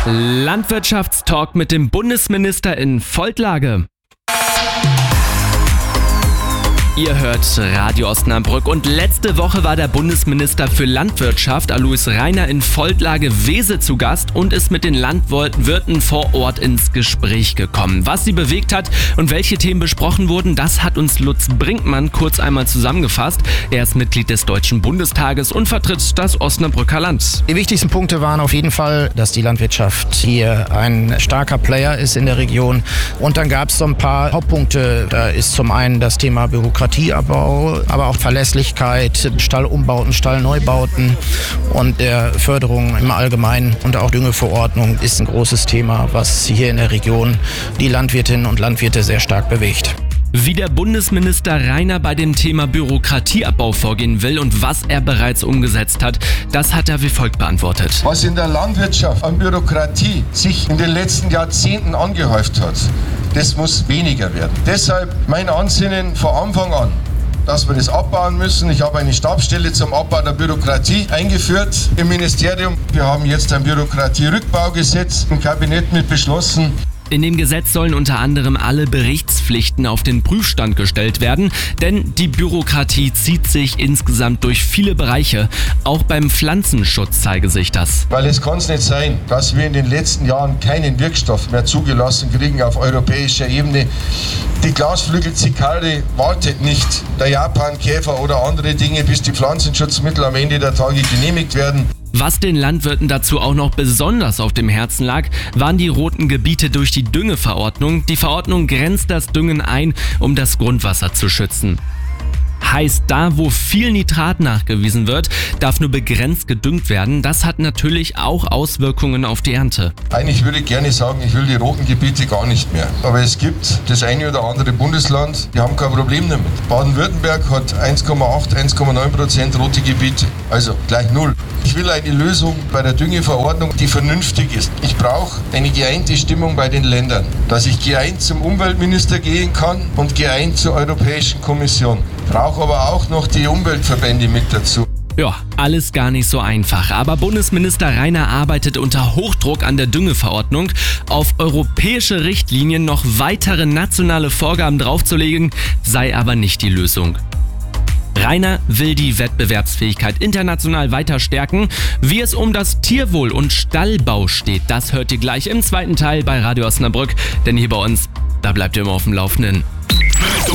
Landwirtschaftstalk mit dem Bundesminister in Volklage. Ihr hört Radio Osnabrück und letzte Woche war der Bundesminister für Landwirtschaft Alois Rainer in Volklage Wese zu Gast und ist mit den Landwirten vor Ort ins Gespräch gekommen. Was sie bewegt hat und welche Themen besprochen wurden, das hat uns Lutz Brinkmann kurz einmal zusammengefasst. Er ist Mitglied des Deutschen Bundestages und vertritt das Osnabrücker Land. Die wichtigsten Punkte waren auf jeden Fall, dass die Landwirtschaft hier ein starker Player ist in der Region. Und dann gab es so ein paar Hauptpunkte. Da ist zum einen das Thema Bürokratieabbau, aber auch Verlässlichkeit, Stallumbauten, Stallneubauten und der Förderung im Allgemeinen und auch Düngeverordnung ist ein großes Thema, was hier in der Region die Landwirtinnen und Landwirte sehr stark bewegt. Wie der Bundesminister Rainer bei dem Thema Bürokratieabbau vorgehen will und was er bereits umgesetzt hat, das hat er wie folgt beantwortet. Was in der Landwirtschaft an Bürokratie sich in den letzten Jahrzehnten angehäuft hat, das muss weniger werden. Deshalb mein Ansinnen von Anfang an, dass wir das abbauen müssen. Ich habe eine Stabsstelle zum Abbau der Bürokratie eingeführt im Ministerium. Wir haben jetzt ein Bürokratierückbaugesetz im Kabinett mit beschlossen. In dem Gesetz sollen unter anderem alle Berichtspflichten auf den Prüfstand gestellt werden, denn die Bürokratie zieht sich insgesamt durch viele Bereiche. Auch beim Pflanzenschutz zeige sich das. Weil es kann es nicht sein, dass wir in den letzten Jahren keinen Wirkstoff mehr zugelassen kriegen auf europäischer Ebene. Die Glasflügelzikade wartet nicht, der Japankäfer oder andere Dinge, bis die Pflanzenschutzmittel am Ende der Tage genehmigt werden. Was den Landwirten dazu auch noch besonders auf dem Herzen lag, waren die roten Gebiete durch die Düngeverordnung. Die Verordnung grenzt das Düngen ein, um das Grundwasser zu schützen. Heißt, da wo viel Nitrat nachgewiesen wird, darf nur begrenzt gedüngt werden. Das hat natürlich auch Auswirkungen auf die Ernte. Eigentlich würde ich gerne sagen, ich will die roten Gebiete gar nicht mehr. Aber es gibt das eine oder andere Bundesland, die haben kein Problem damit. Baden-Württemberg hat 1,8, 1,9% rote Gebiete, also gleich null. Ich will eine Lösung bei der Düngeverordnung, die vernünftig ist. Ich brauche eine geeinte Stimmung bei den Ländern, dass ich geeint zum Umweltminister gehen kann und geeint zur Europäischen Kommission. Brauche aber auch noch die Umweltverbände mit dazu. Ja, alles gar nicht so einfach. Aber Bundesminister Rainer arbeitet unter Hochdruck an der Düngeverordnung. Auf europäische Richtlinien noch weitere nationale Vorgaben draufzulegen, sei aber nicht die Lösung. Rainer will die Wettbewerbsfähigkeit international weiter stärken. Wie es um das Tierwohl und Stallbau steht, das hört ihr gleich im zweiten Teil bei Radio Osnabrück. Denn hier bei uns, da bleibt ihr immer auf dem Laufenden.